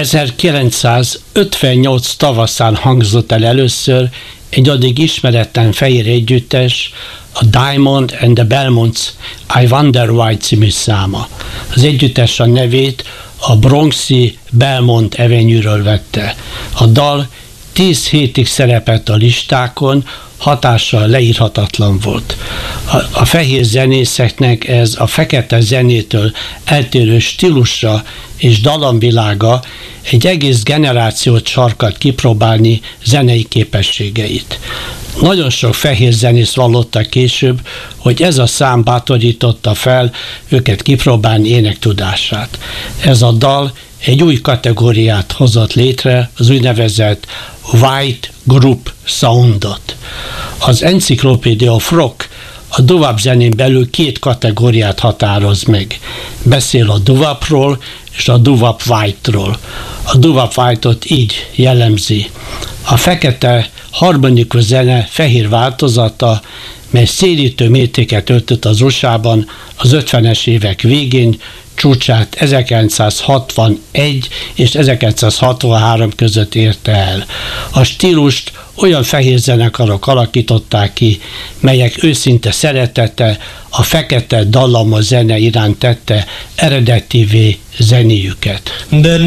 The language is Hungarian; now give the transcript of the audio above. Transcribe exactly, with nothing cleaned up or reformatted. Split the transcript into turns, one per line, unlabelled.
ezerkilencszázötvennyolc tavaszán hangzott el először egy addig ismeretlen fehér együttes, a Diamond and the Belmonts I Wonder Why című száma. Az együttes a nevét a bronxi Belmont Avenue-ről vette. A dal tíz hétig szerepelt a listákon, hatással leírhatatlan volt. A, a fehér zenészeknek ez a fekete zenétől eltérő stílusra és dallamvilága egy egész generációt sarkalt kipróbálni zenei képességeit. Nagyon sok fehér zenész vallotta később, hogy ez a szám bátorította fel őket kipróbálni énektudását. Ez a dal egy új kategóriát hozott létre, az úgynevezett White Group Soundot. Az Encyclopedia of Rock a doo-wop zenén belül két kategóriát határoz meg. Beszél a doo-wopról és a doo-wop white-ról. A doo-wop white-ot így jellemzi: a fekete harmonikus zene fehér változata, mely szélítő mértéket öltött az u es á-ban az ötvenes évek végén, csúcsát ezerkilencszázhatvanegy és ezerkilencszázhatvanhárom között érte el. A stílust olyan fehér zenekarok alakították ki, melyek őszinte szeretete, a fekete dallamos zene iránt tette eredetivé zenéjüket.